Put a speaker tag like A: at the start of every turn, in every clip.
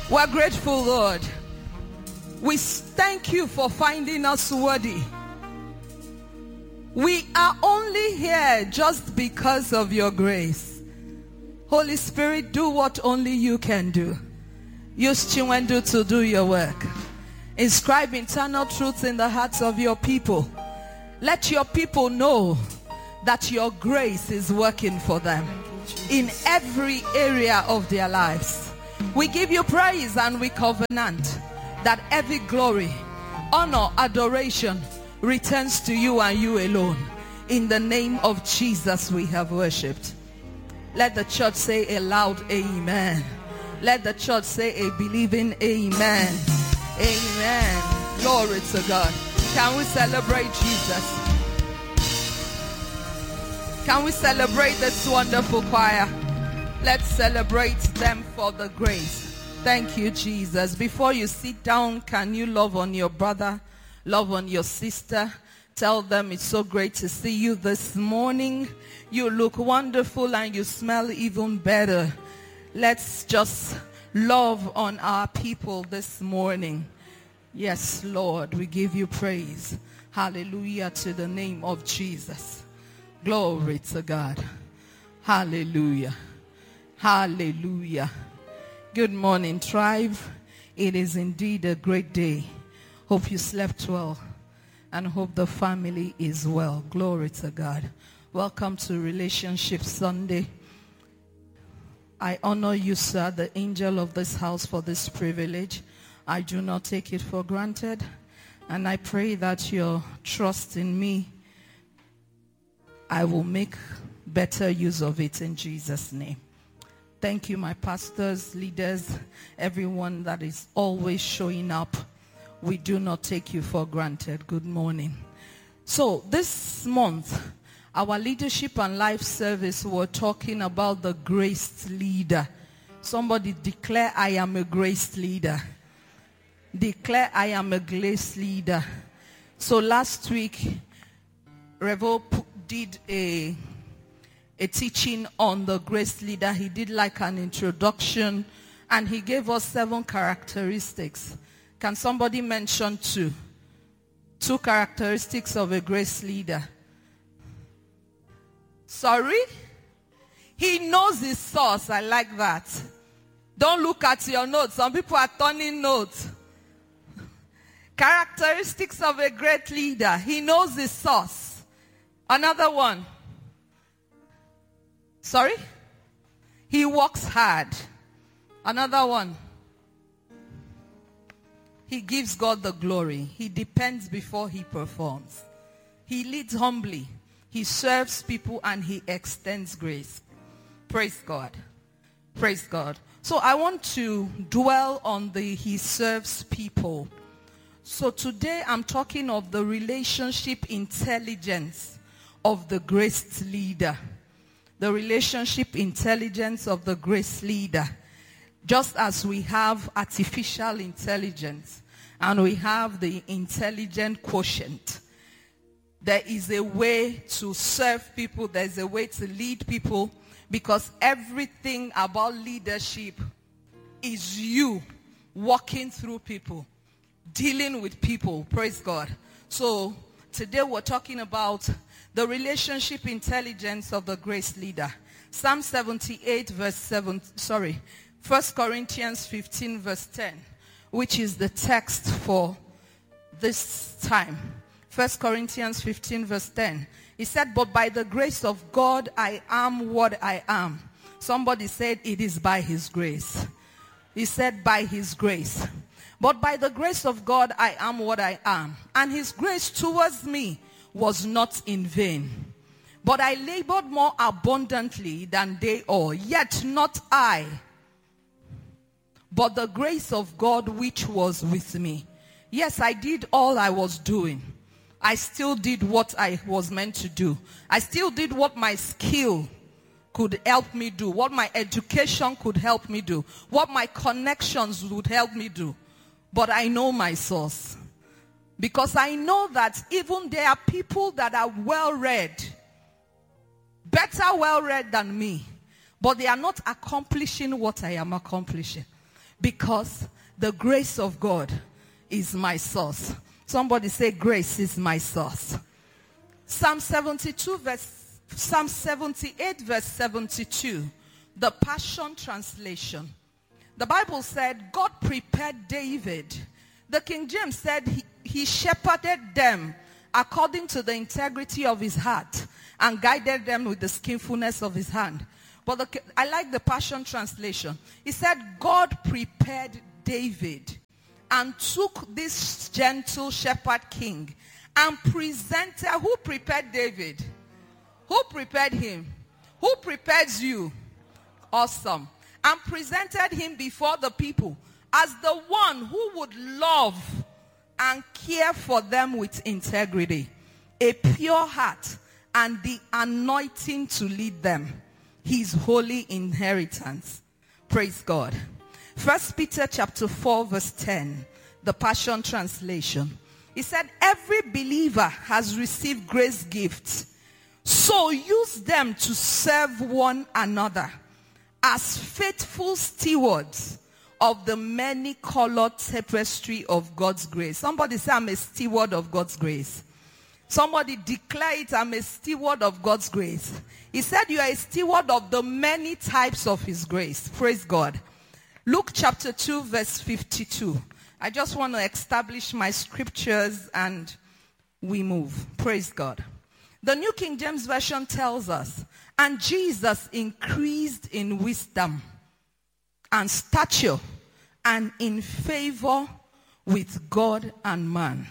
A: We're grateful, Lord. We thank you for finding us worthy. We are only here just because of your grace. Holy Spirit, do what only you can do. Use Chinwendu to do your work. Inscribe internal truths in the hearts of your people. Let your people know that your grace is working for them in every area of their lives. We give you praise and we covenant that every glory, honor, adoration returns to you and you alone. In the name of Jesus we have worshipped. Let the church say a loud amen. Let the church say a believing amen. Amen. Glory to God. Can we celebrate Jesus? Can we celebrate this wonderful choir? Let's celebrate them for the grace. Thank you, Jesus. Before you sit down, can you love on your brother, love on your sister? Tell them it's so great to see you this morning. You look wonderful and you smell even better. Let's just love on our people this morning. Yes, Lord, we give you praise. Hallelujah to the name of Jesus. Glory to God. Hallelujah. Hallelujah. Good morning, tribe. It is indeed a great day. Hope you slept well and hope the family is well. Glory to God. Welcome to Relationship Sunday. I honor you, sir, the angel of this house, for this privilege. I do not take it for granted. And I pray that your trust in me, I will make better use of it in Jesus' name. Thank you, my pastors, leaders, everyone that is always showing up. We do not take you for granted. Good morning. So this month, our leadership and life service, we're talking about the graced leader. Somebody declare, I am a graced leader. Declare, I am a graced leader. So last week, Revo did a teaching on the grace leader. He did like an introduction and he gave us 7 characteristics. Can somebody mention 2? 2 characteristics of a grace leader. Sorry? He knows his source. I like that. Don't look at your notes. Some people are turning notes. Characteristics of a great leader. He knows his source. Another one. Sorry? He works hard. Another one. He gives God the glory. He depends before he performs. He leads humbly. He serves people and he extends grace. Praise God. Praise God. So I want to dwell on the he serves people. So today I'm talking of the relationship intelligence of the graced leader. The relationship intelligence of the grace leader. Just as we have artificial intelligence and we have the intelligent quotient, there is a way to serve people, there's a way to lead people, because everything about leadership is you walking through people, dealing with people. Praise God. So today we're talking about the relationship intelligence of the grace leader. Psalm 78 verse 7, 1 Corinthians 15 verse 10, which is the text for this time. 1 Corinthians 15 verse 10. He said, but by the grace of God, I am what I am. Somebody said, it is by his grace. He said, by his grace. But by the grace of God, I am what I am. And his grace towards me was not in vain. But I labored more abundantly than they all, yet not I, but the grace of God which was with me. Yes, I did all I was doing. I still did what I was meant to do. I still did what my skill could help me do, what my education could help me do, what my connections would help me do. But I know my source. Because I know that even there are people that are well-read, better well-read than me, but they are not accomplishing what I am accomplishing. Because the grace of God is my source. Somebody say, grace is my source. Psalm 78 verse 72, the Passion Translation. The Bible said, God prepared David. The King James said he shepherded them according to the integrity of his heart and guided them with the skillfulness of his hand. But I like the Passion Translation. He said, God prepared David and took this gentle shepherd king and presented. Who prepared David? Who prepared him? Who prepares you? Awesome. And presented him before the people as the one who would love and care for them with integrity, a pure heart, and the anointing to lead them, his holy inheritance. Praise God. 1 Peter chapter 4 verse 10, the Passion Translation. He said, every believer has received grace gifts, so use them to serve one another as faithful stewards of the many-colored tapestry of God's grace. Somebody say, I'm a steward of God's grace. Somebody declare it, I'm a steward of God's grace. He said you are a steward of the many types of his grace. Praise God. Luke chapter 2 verse 52. I just want to establish my scriptures and we move. Praise God. The New King James Version tells us, and Jesus increased in wisdom and stature and in favor with God and man.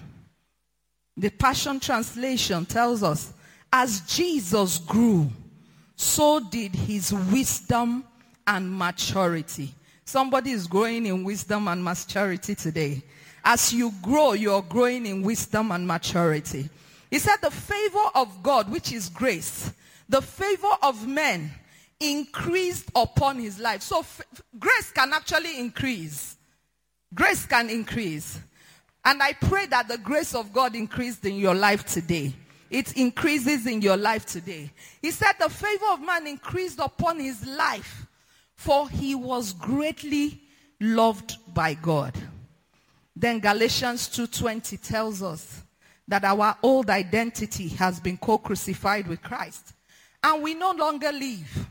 A: The Passion Translation tells us, as Jesus grew, so did his wisdom and maturity. Somebody is growing in wisdom and maturity today. As you grow, you're growing in wisdom and maturity. He said the favor of God, which is grace, the favor of men increased upon his life. So grace can actually increase. Grace can increase. And I pray that the grace of God increased in your life today. It increases in your life today. He said the favor of man increased upon his life, for he was greatly loved by God. Then Galatians 2:20 tells us that our old identity has been co-crucified with Christ. And we no longer live.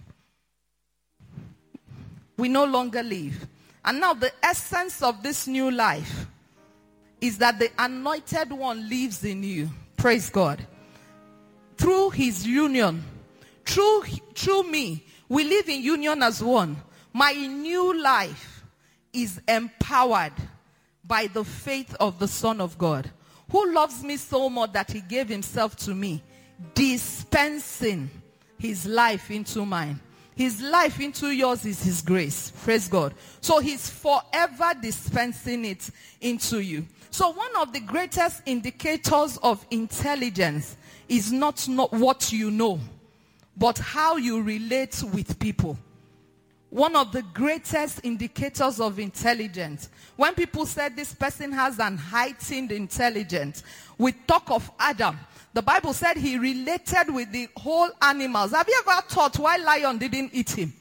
A: We no longer live. And now the essence of this new life is that the anointed one lives in you. Praise God. Through his union, through me, we live in union as one. My new life is empowered by the faith of the Son of God, who loves me so much that he gave himself to me, dispensing his life into mine. His life into yours is his grace. Praise God. So he's forever dispensing it into you. So one of the greatest indicators of intelligence is not what you know, but how you relate with people. One of the greatest indicators of intelligence, when people said this person has an heightened intelligence, we talk of Adam. The Bible said he related with the whole animals. Have you ever thought why lion didn't eat him?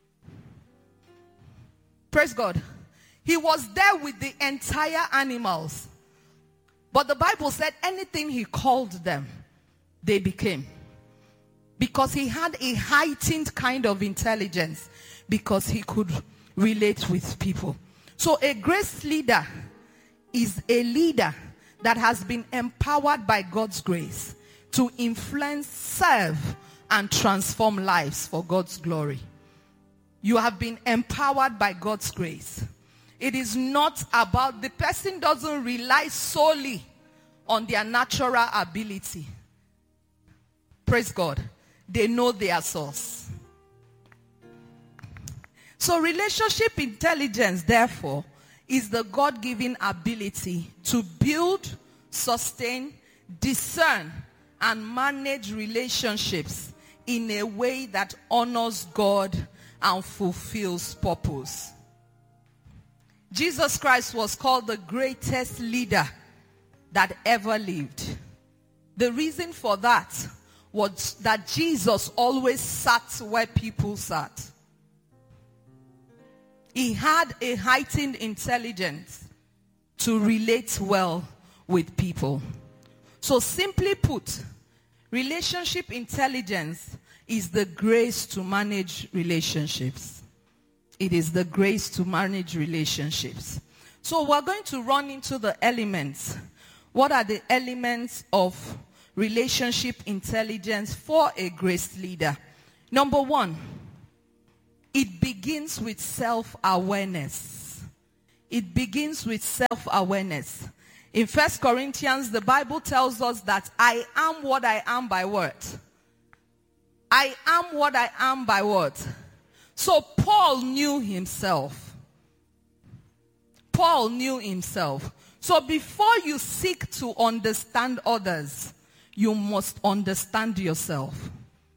A: Praise God. He was there with the entire animals. But the Bible said anything he called them, they became. Because he had a heightened kind of intelligence. Because he could relate with people. So a grace leader is a leader that has been empowered by God's grace to influence, serve, and transform lives for God's glory. You have been empowered by God's grace. It is not about, the person doesn't rely solely on their natural ability. Praise God. They know their source. So relationship intelligence, therefore, is the God-given ability to build, sustain, discern, and manage relationships in a way that honors God and fulfills purpose. Jesus Christ was called the greatest leader that ever lived. The reason for that was that Jesus always sat where people sat. He had a heightened intelligence to relate well with people. So simply put, relationship intelligence is the grace to manage relationships. It is the grace to manage relationships. So we're going to run into the elements. What are the elements of relationship intelligence for a grace leader? Number one, it begins with self-awareness. It begins with self-awareness. In 1 Corinthians, the Bible tells us that I am what I am by what? I am what I am by what? So Paul knew himself. Paul knew himself. So before you seek to understand others, you must understand yourself.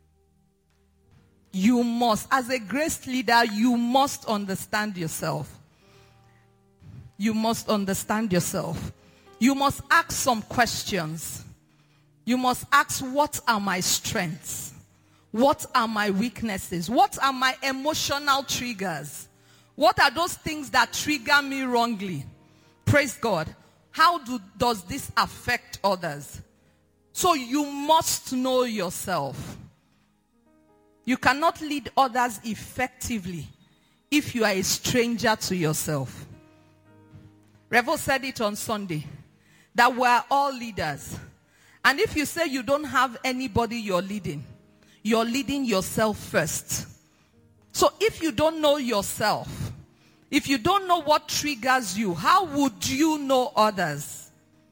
A: You must, as a grace leader, you must understand yourself. You must understand yourself. You must ask some questions. You must ask, what are my strengths? What are my weaknesses? What are my emotional triggers? What are those things that trigger me wrongly? Praise God. How does this affect others? So you must know yourself. You cannot lead others effectively if you are a stranger to yourself. Revo said it on Sunday, that we are all leaders. And if you say you don't have anybody you're leading yourself first. So if you don't know yourself, if you don't know what triggers you, how would you know others?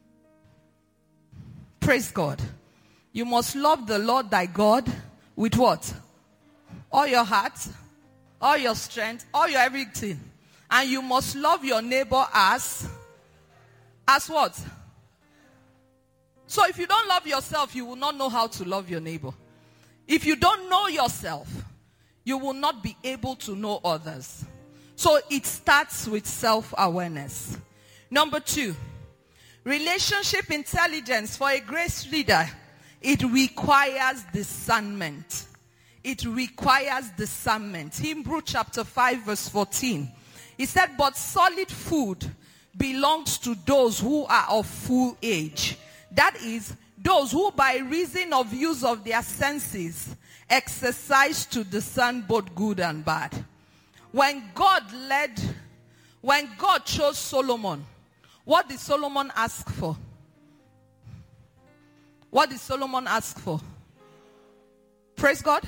A: Praise God. You must love the Lord thy God with what? All your heart, all your strength, all your everything. And you must love your neighbor as what? So if you don't love yourself, you will not know how to love your neighbor. If you don't know yourself, you will not be able to know others. So it starts with self-awareness. Number two, relationship intelligence for a grace leader, it requires discernment. It requires discernment. Hebrews chapter 5 verse 14. He said, but solid food belongs to those who are of full age. That is, those who by reason of use of their senses exercise to discern both good and bad. When God chose Solomon, what did Solomon ask for? What did Solomon ask for? Praise God.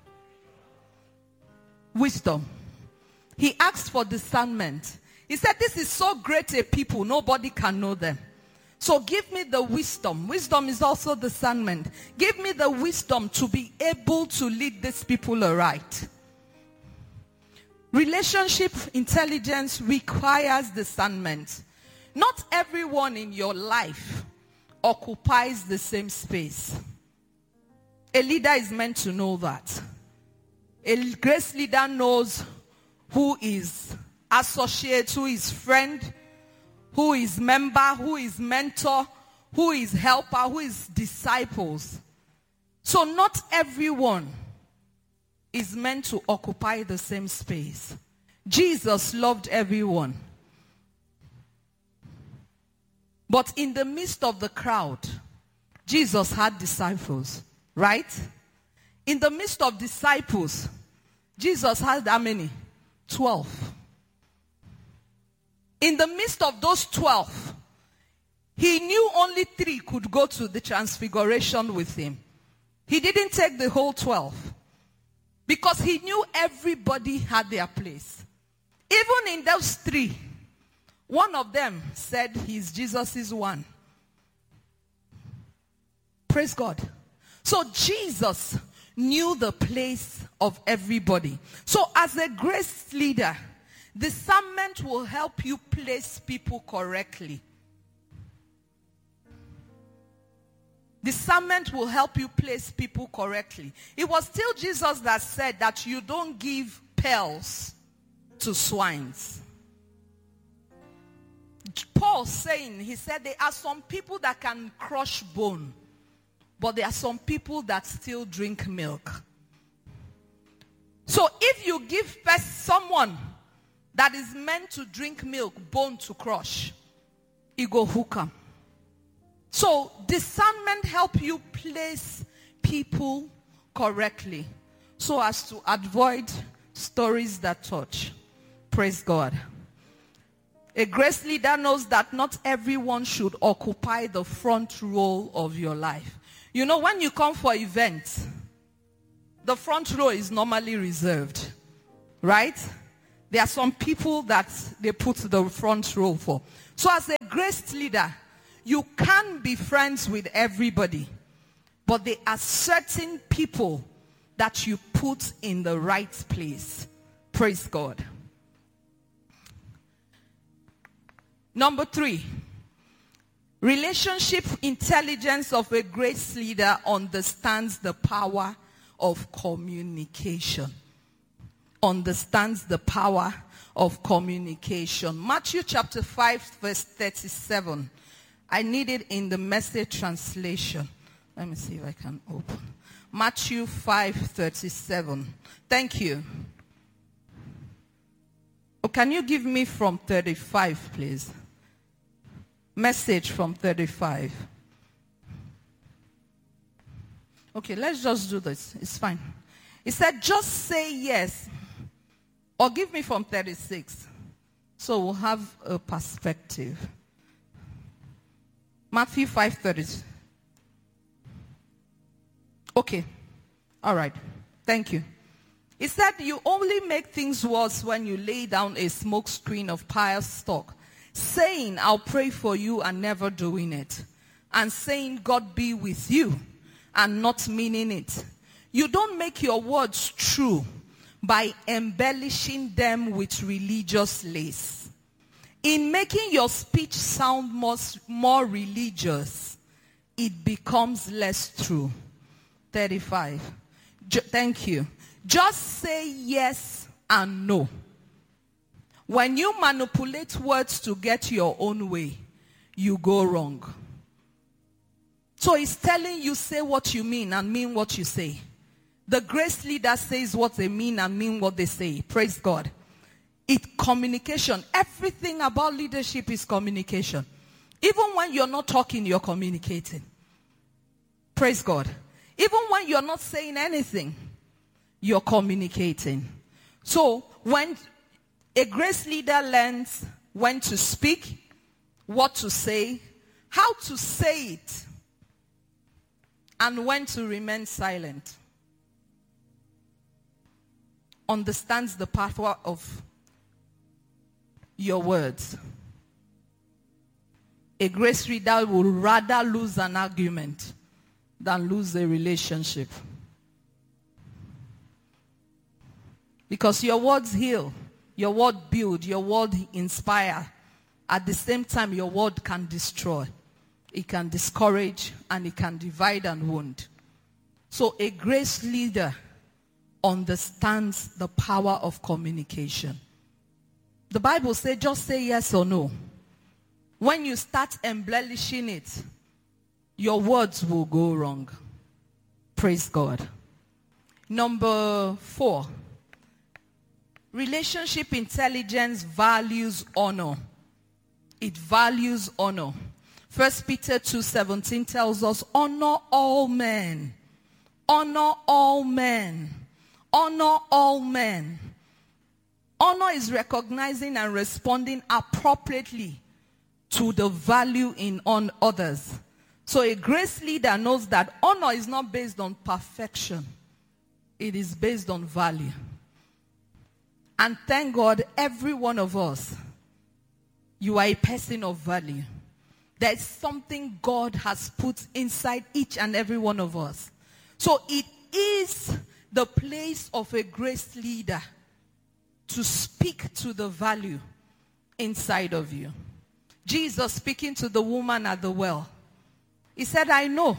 A: Wisdom. He asked for discernment. He said, this is so great a people, nobody can know them. So give me the wisdom. Wisdom is also discernment. Give me the wisdom to be able to lead these people aright. Relationship intelligence requires discernment. Not everyone in your life occupies the same space. A leader is meant to know that. A grace leader knows who is associate, who is friend, who is member, who is mentor, who is helper, who is disciples. So not everyone is meant to occupy the same space. Jesus loved everyone. But in the midst of the crowd, Jesus had disciples, right? In the midst of disciples, Jesus had how many? 12. In the midst of those 12, he knew only 3 could go to the transfiguration with him. He didn't take the whole 12 because he knew everybody had their place. Even in those 3, one of them said he's Jesus' one. Praise God. So Jesus knew the place of everybody. So as a grace leader, discernment will help you place people correctly. Discernment will help you place people correctly. It was still Jesus that said that you don't give pearls to swines. Paul saying, he said there are some people that can crush bone, but there are some people that still drink milk. So if you give someone that is meant to drink milk, bone to crush, it go hook 'em. So discernment help you place people correctly so as to avoid stories that touch. Praise God. A grace leader knows that not everyone should occupy the front row of your life. You know, when you come for events, the front row is normally reserved, right? There are some people that they put the front row for. So as a grace leader, you can be friends with everybody, but there are certain people that you put in the right place. Praise God. Number 3, relationship intelligence of a grace leader understands the power of communication. Understands the power of communication. Matthew chapter 5 verse 37. I need it in the Message translation. Let me see if I can open. Matthew 5:37. Thank you. Oh, can you give me from 35, please? Message from 35. Okay, let's just do this. It's fine. It said, just say yes. Or give me from 36. So we'll have a perspective. Matthew 5:30. Okay. All right. Thank you. It said you only make things worse when you lay down a smoke screen of pious talk, saying, I'll pray for you and never doing it, and saying, God be with you, and not meaning it. You don't make your words true by embellishing them with religious lace. In making your speech sound more religious, it becomes less true. 35. Thank you. Just say yes and no. When you manipulate words to get your own way, you go wrong. So it's telling you, say what you mean and mean what you say. The grace leader says what they mean and mean what they say. Praise God. Communication. Everything about leadership is communication. Even when you're not talking, you're communicating. Praise God. Even when you're not saying anything, you're communicating. So when a grace leader learns when to speak, what to say, how to say it, and when to remain silent, understands the power of your words. A grace leader will rather lose an argument than lose a relationship. Because your words heal, your word build, your word inspire. At the same time, your word can destroy. It can discourage and it can divide and wound. So a grace leader understands the power of communication. The Bible says just say yes or no. When you start embellishing it, your words will go wrong. Praise God. Number 4. Relationship intelligence values honor. It values honor. 1 Peter 2:17 tells us, honor all men. Honor all men. Honor all men. Honor is recognizing and responding appropriately to the value in on others. So a grace leader knows that honor is not based on perfection. It is based on value. And thank God, every one of us, you are a person of value. There is something God has put inside each and every one of us. So it is the place of a grace leader to speak to the value inside of you. Jesus speaking to the woman at the well, he said, I know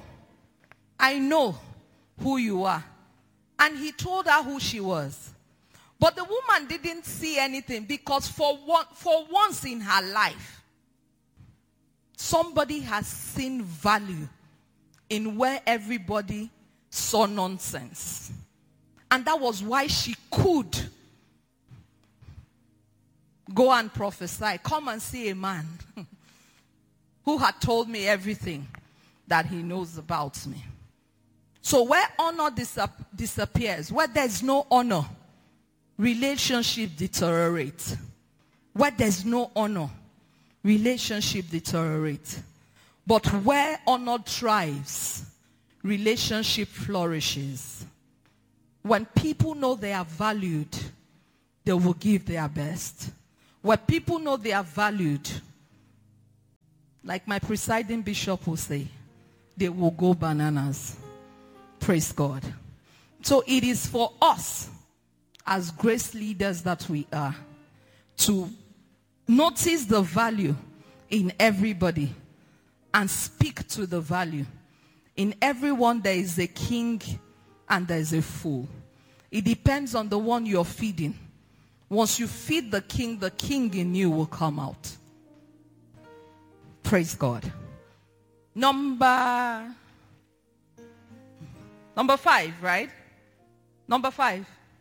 A: who you are. And he told her who she was. But the woman didn't see anything because for once in her life, somebody has seen value in where everybody saw nonsense. And that was why she could go and prophesy. Come and see a man who had told me everything that he knows about me. So where honor disappears, where there's no honor, relationship deteriorates. Where there's no honor, relationship deteriorates. But where honor thrives, relationship flourishes. When people know they are valued, they will give their best. When people know they are valued, like my presiding bishop will say, they will go bananas. Praise God. So it is for us, as grace leaders that we are, to notice the value in everybody and speak to the value. In everyone there is a king and there is a fool. It depends on the one you're feeding. Once you feed the king in you will come out. Praise God. Number 5, right? Number 5.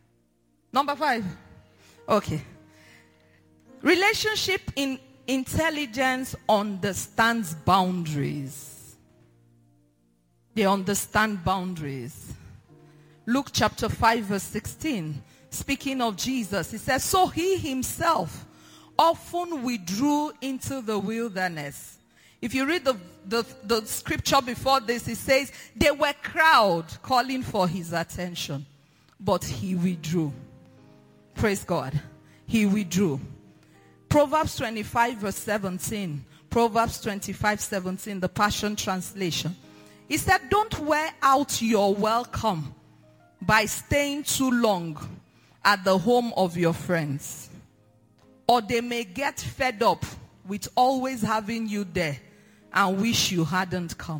A: Okay. Relationship in intelligence understands boundaries. They understand boundaries. Luke chapter 5 verse 16. Speaking of Jesus, he says, so he himself often withdrew into the wilderness. If you read the scripture before this, it says, they were crowd calling for his attention, but he withdrew. Praise God. He withdrew. Proverbs 25 verse 17. Proverbs 25:17, the Passion Translation. He said, don't wear out your welcome by staying too long at the home of your friends, or they may get fed up with always having you there and wish you hadn't come.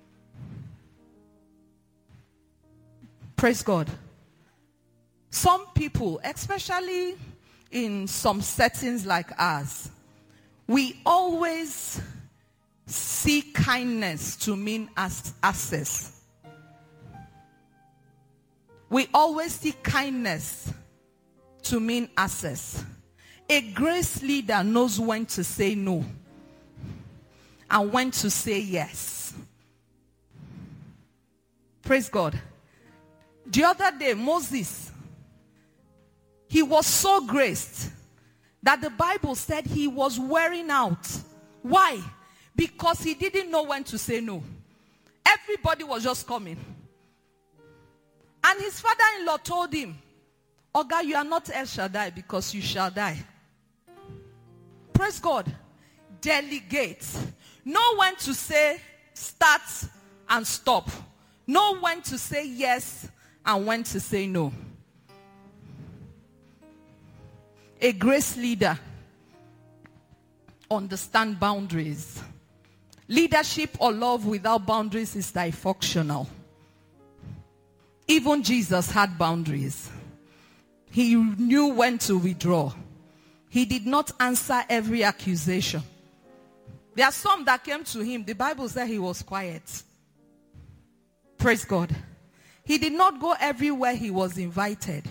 A: Praise God. Some people, especially in some settings like ours, we always see kindness to mean access. We always see kindness to mean access. A grace leader knows when to say no and when to say yes. Praise God. The other day, Moses, he was so graced that the Bible said he was wearing out. Why? Because he didn't know when to say no. Everybody was just coming. And his father-in-law told him, Oga, you are not El Shaddai because you shall die. Praise God. Delegate. Know when to say start and stop. Know when to say yes and when to say no. A grace leader understands boundaries. Leadership or love without boundaries is dysfunctional. Even Jesus had boundaries. He knew when to withdraw. He did not answer every accusation. There are some that came to him. The Bible said he was quiet. Praise God. He did not go everywhere he was invited.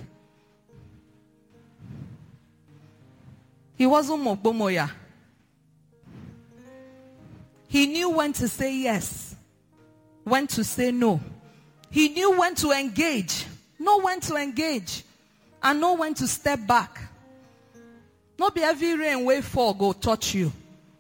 A: He wasn't Mogbomoya. He knew when to say yes, when to say no. He knew when to engage, know when to engage, and know when to step back. Not be every rain way fall go touch you.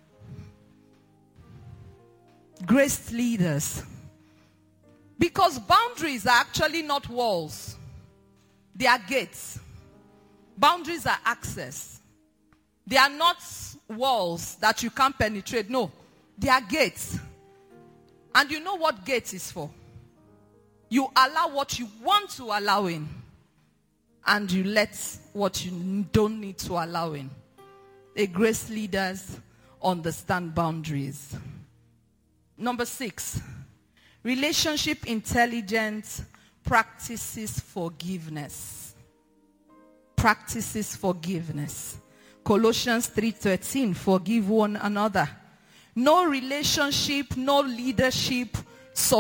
A: Grace leaders. Because boundaries are actually not walls. They are gates. Boundaries are access. They are not walls that you can't penetrate. No, they are gates. And you know what gate is for? You allow what you want to allow in. And you let what you don't need to allow in. A grace leaders understand boundaries. Number 6, relationship intelligence practices forgiveness. Practices forgiveness. Colossians 3:13, forgive one another. No relationship, no leadership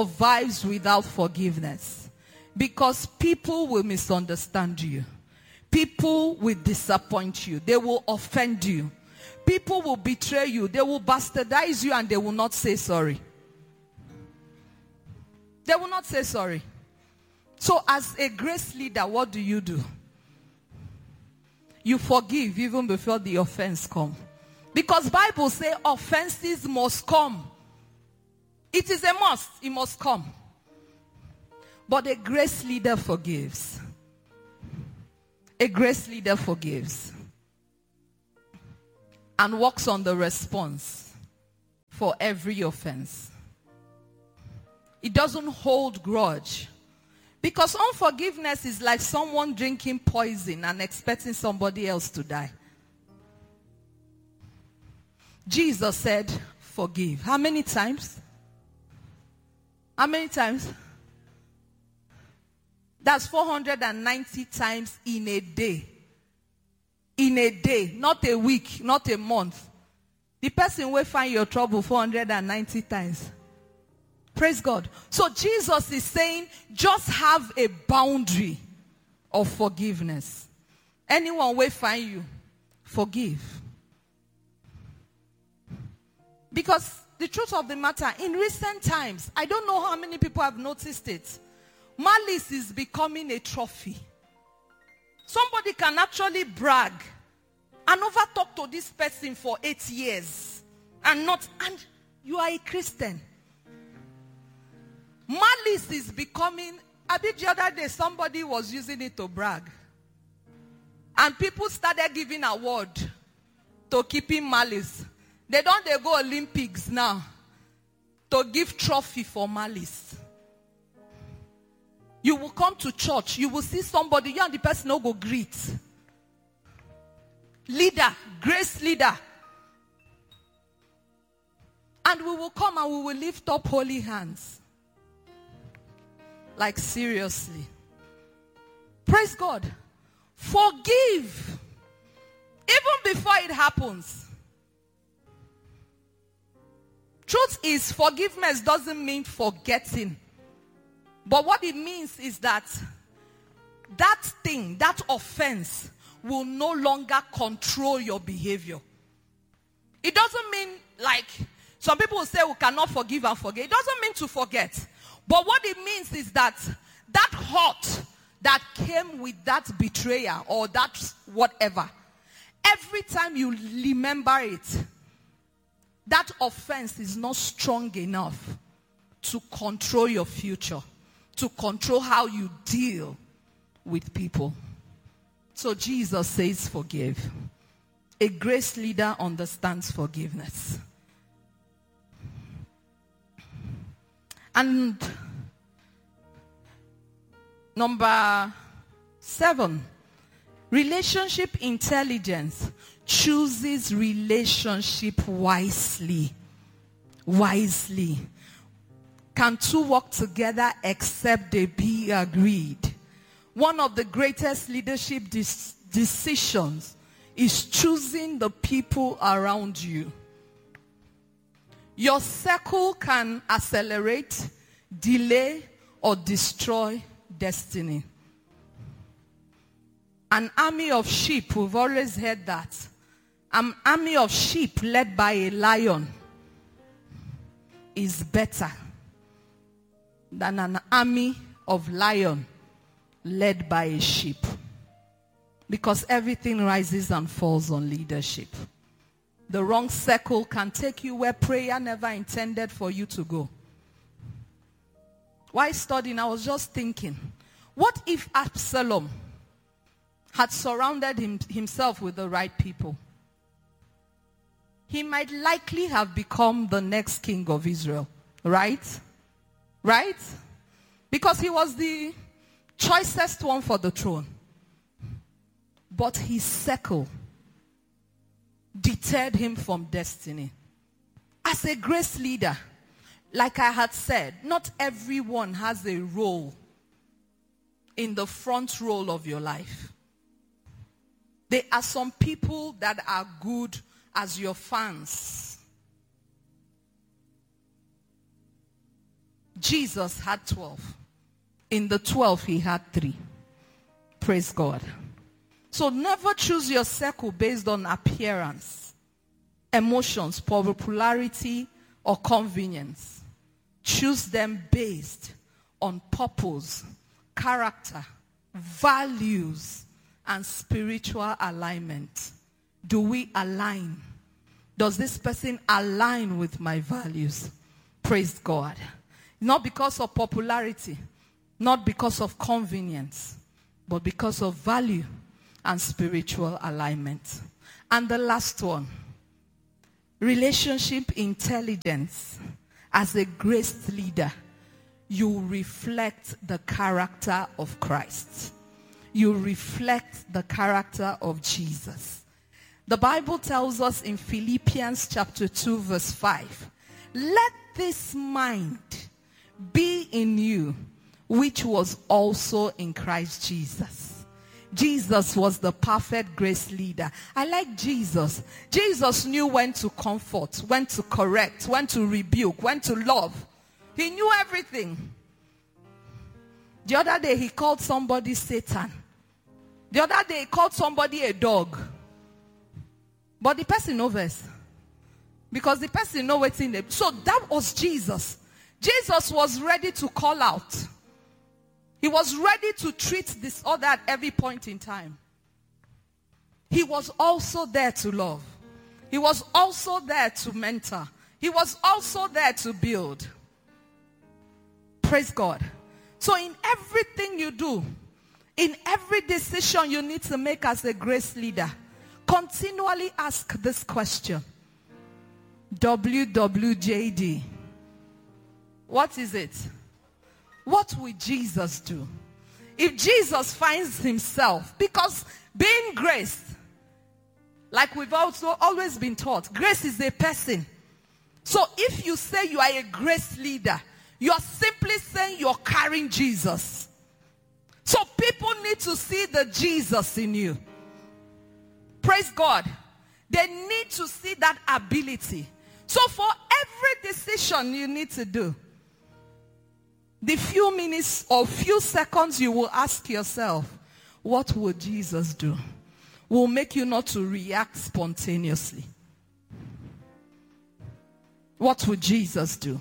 A: survives without forgiveness. Because people will misunderstand you. People will disappoint you. They will offend you. People will betray you. They will bastardize you and they will not say sorry. They will not say sorry. So as a grace leader, what do? You forgive even before the offense comes. Because Bible says offenses must come. It is a must. It must come. But a grace leader forgives. A grace leader forgives. And works on the response for every offense. It doesn't hold grudge. Because unforgiveness is like someone drinking poison and expecting somebody else to die. Jesus said, forgive. How many times? How many times? That's 490 times in a day. In a day, not a week, not a month. The person will find your trouble 490 times. Praise God. So Jesus is saying, just have a boundary of forgiveness. Anyone will find you, forgive. Because the truth of the matter, in recent times, I don't know how many people have noticed it. Malice is becoming a trophy. Somebody can actually brag and over talk to this person for 8 years and you are a Christian. Malice is becoming, the other day somebody was using it to brag. And people started giving award to keeping malice. They go Olympics now to give trophy for malice. You will come to church, you will see somebody, you and the person will go greet. Leader, grace leader. And we will come and we will lift up holy hands. Like seriously. Praise God. Forgive. Even before it happens. Truth is, forgiveness doesn't mean forgetting. But what it means is that thing, that offense will no longer control your behavior. It doesn't mean like some people will say we cannot forgive and forget. It doesn't mean to forget. But what it means is that hurt that came with that betrayer or that whatever, every time you remember it, that offense is not strong enough to control your future, to control how you deal with people. So Jesus says forgive. A grace leader understands forgiveness. And number 7, relationship intelligence chooses relationship wisely. Wisely. Can two work together except they be agreed? One of the greatest leadership decisions is choosing the people around you. Your circle can accelerate, delay, or destroy destiny. An army of sheep, we've always heard that. An army of sheep led by a lion is better than an army of lion led by a sheep. Because everything rises and falls on leadership. The wrong circle can take you where prayer never intended for you to go. While studying, I was just thinking, what if Absalom had surrounded himself with the right people? He might likely have become the next king of Israel. Right? Right? Because he was the choicest one for the throne. But his circle deterred him from destiny. As a grace leader, like I had said, not everyone has a role in the front role of your life. There are some people that are good as your fans. Jesus had 12. In the 12, he had 3. Praise God. So never choose your circle based on appearance, emotions, popularity, or convenience. Choose them based on purpose, character, values, and spiritual alignment. Do we align? Does this person align with my values? Praise God. Not because of popularity, not because of convenience, but because of value and spiritual alignment. And the last one, relationship intelligence. As a grace leader, you reflect the character of Christ. You reflect the character of Jesus. The Bible tells us in Philippians chapter 2 verse 5, let this mind be in you, which was also in Christ Jesus. Jesus was the perfect grace leader. I like Jesus. Jesus knew when to comfort, when to correct, when to rebuke, when to love. He knew everything. The other day he called somebody Satan. The other day he called somebody a dog. But the person knows. Because the person knows what's in them. So that was Jesus. Jesus was ready to call out. He was ready to treat disorder at every point in time. He was also there to love. He was also there to mentor. He was also there to build. Praise God. So in everything you do, in every decision you need to make as a grace leader, continually ask this question. WWJD. What is it? What will Jesus do? If Jesus finds himself, because being grace, like we've also always been taught, grace is a person. So if you say you are a grace leader, you are simply saying you're carrying Jesus. So people need to see the Jesus in you. Praise God. They need to see that ability. So for every decision you need to do, the few minutes or few seconds you will ask yourself, what would Jesus do? Will make you not to react spontaneously. What would Jesus do?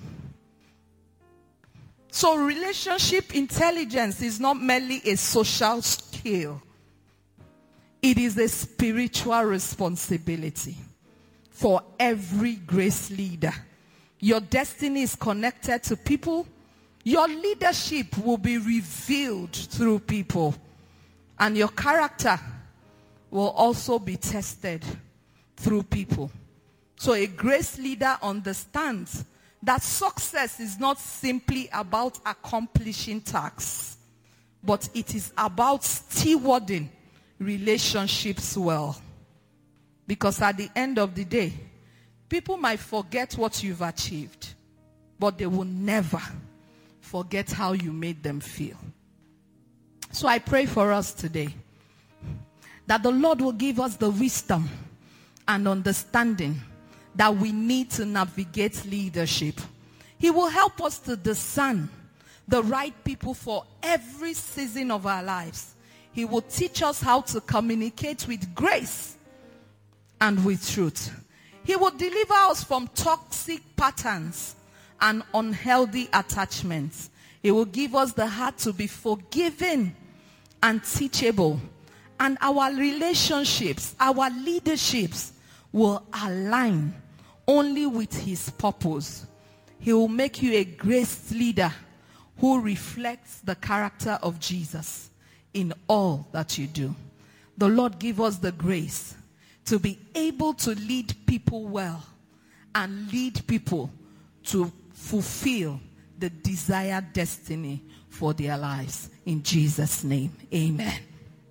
A: So relationship intelligence is not merely a social skill. It is a spiritual responsibility for every grace leader. Your destiny is connected to people. Your leadership will be revealed through people. And your character will also be tested through people. So a grace leader understands that success is not simply about accomplishing tasks, but it is about stewarding relationships well. Because at the end of the day, people might forget what you've achieved, but they will never forget how you made them feel. So I pray for us today that the Lord will give us the wisdom and understanding that we need to navigate leadership. He will help us to discern the right people for every season of our lives. He will teach us how to communicate with grace and with truth. He will deliver us from toxic patterns and unhealthy attachments. He will give us the heart to be forgiving and teachable. And our relationships, our leaderships will align only with his purpose. He will make you a grace leader who reflects the character of Jesus in all that you do. The Lord give us the grace to be able to lead people well and lead people to fulfill the desired destiny for their lives. In Jesus' name, amen.